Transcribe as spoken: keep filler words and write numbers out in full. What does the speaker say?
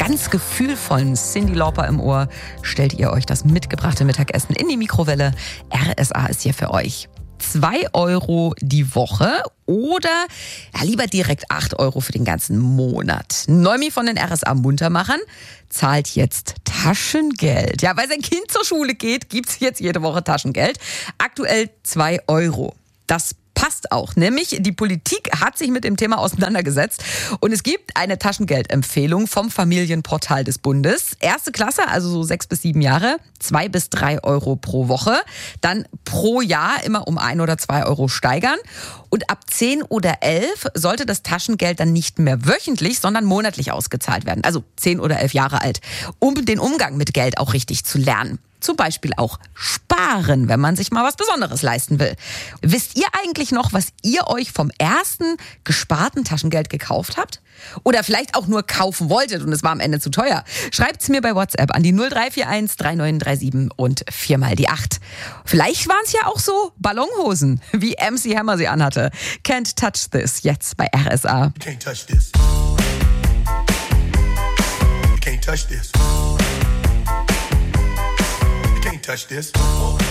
ganz gefühlvollen Cyndi Lauper im Ohr stellt ihr euch das mitgebrachte Mittagessen in die Mikrowelle. R S A ist hier für euch. Zwei Euro die Woche oder ja, lieber direkt acht Euro für den ganzen Monat. Neumi von den R S A Muntermachern zahlt jetzt Taschengeld. Ja, weil sein Kind zur Schule geht, gibt's jetzt jede Woche Taschengeld. Aktuell zwei Euro. Das passt auch, nämlich die Politik hat sich mit dem Thema auseinandergesetzt und es gibt eine Taschengeldempfehlung vom Familienportal des Bundes. Erste Klasse, also so sechs bis sieben Jahre, zwei bis drei Euro pro Woche. Dann pro Jahr immer um ein oder zwei Euro steigern. Und ab zehn oder elf sollte das Taschengeld dann nicht mehr wöchentlich, sondern monatlich ausgezahlt werden. Also zehn oder elf Jahre alt, um den Umgang mit Geld auch richtig zu lernen. Zum Beispiel auch sparen, wenn man sich mal was Besonderes leisten will. Wisst ihr eigentlich noch, was ihr euch vom ersten gesparten Taschengeld gekauft habt? Oder vielleicht auch nur kaufen wolltet und es war am Ende zu teuer? Schreibt's mir bei WhatsApp an die null drei vier eins drei neun drei sieben und viermal die acht. Vielleicht waren es ja auch so Ballonhosen, wie M C Hammer sie anhatte. Can't touch this, jetzt bei R S A. You can't touch this. You can't touch this. Touch this.